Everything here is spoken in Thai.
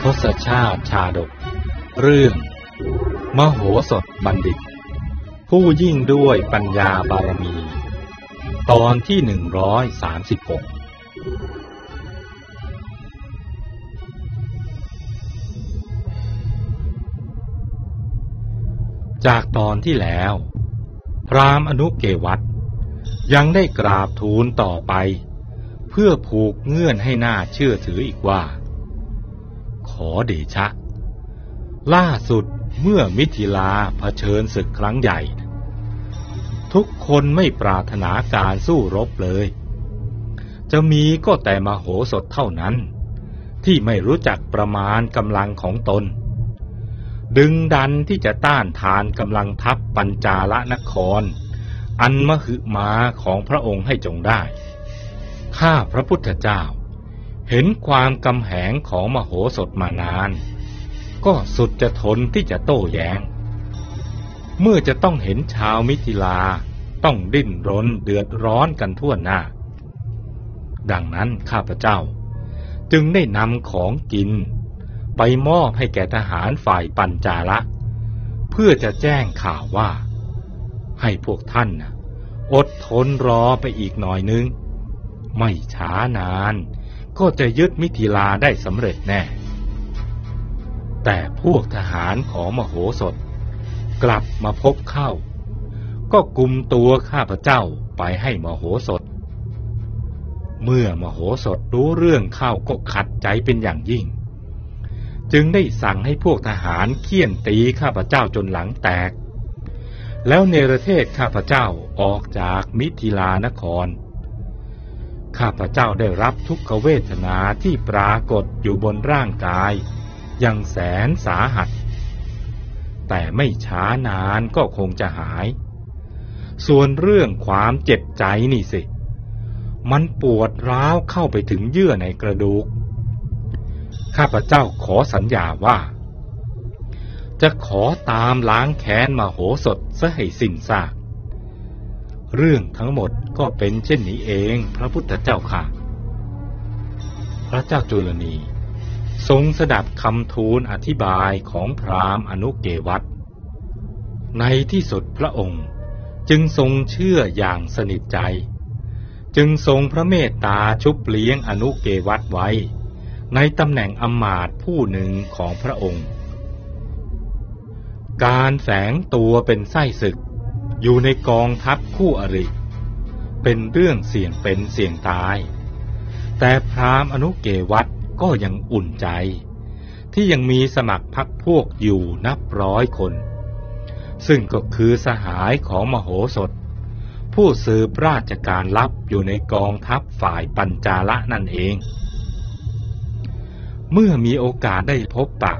ศชาติชาดกเรื่องมโหสถบัณฑิตผู้ยิ่งด้วยปัญญาบารมีตอนที่136จากตอนที่แล้วพราหมณ์อนุเกวัตยังได้กราบทูลต่อไปเพื่อผูกเงื่อนให้น่าเชื่อถืออีกว่าขอเดชะล่าสุดเมื่อมิถิลาเผชิญศึกครั้งใหญ่ทุกคนไม่ปรารถนาการสู้รบเลยจะมีก็แต่มโหสถเท่านั้นที่ไม่รู้จักประมาณกำลังของตนดึงดันที่จะต้านทานกำลังทัพปัญจาลนครอันมหึมาของพระองค์ให้จงได้ข้าพระพุทธเจ้าเห็นความกำแหงของมโหสถมานานก็สุดจะทนที่จะโต้แย้งเมื่อจะต้องเห็นชาวมิถิลาต้องดิ้นรนเดือดร้อนกันทั่วหน้าดังนั้นข้าพเจ้าจึงได้นำของกินไปมอบให้แก่ทหารฝ่ายปัญจาละเพื่อจะแจ้งข่าวว่าให้พวกท่านอดทนรอไปอีกหน่อยนึงไม่ช้านานก็จะยึดมิถิลาได้สำเร็จแน่แต่พวกทหารของมโหสถกลับมาพบเข้าก็กุมตัวข้าพเจ้าไปให้มโหสถเมื่อมโหสถรู้เรื่องเข้าก็ขัดใจเป็นอย่างยิ่งจึงได้สั่งให้พวกทหารเฆี่ยนตีข้าพเจ้าจนหลังแตกแล้วเนรเทศข้าพเจ้าออกจากมิถิลานครข้าพเจ้าได้รับทุกขเวทนาที่ปรากฏอยู่บนร่างกายอย่างแสนสาหัสแต่ไม่ช้านานก็คงจะหายส่วนเรื่องความเจ็บใจนี่สิมันปวดร้าวเข้าไปถึงเยื่อในกระดูกข้าพเจ้าขอสัญญาว่าจะขอตามล้างแค้นมโหสถซะให้สิ้นซากเรื่องทั้งหมดก็เป็นเช่นนี้เองพระพุทธเจ้าค่ะพระเจ้าจุลนีทรงสดับคำทูลอธิบายของพราหมณ์อนุเกวัตในที่สุดพระองค์จึงทรงเชื่ออย่างสนิทใจจึงทรงพระเมตตาชุบเลี้ยงอนุเกวัตไว้ในตำแหน่งอมาตย์ผู้หนึ่งของพระองค์การแฝงตัวเป็นไส้ศึกอยู่ในกองทัพคู่อริเป็นเรื่องเสี่ยงเป็นเสี่ยงตายแต่พราหมณ์อนุเกวัตก็ยังอุ่นใจที่ยังมีสมัครพรรคพวกอยู่นับร้อยคนซึ่งก็คือสหายของมโหสถผู้สืบราชการลับอยู่ในกองทัพฝ่ายปัญจาละนั่นเองเมื่อมีโอกาสได้พบปะ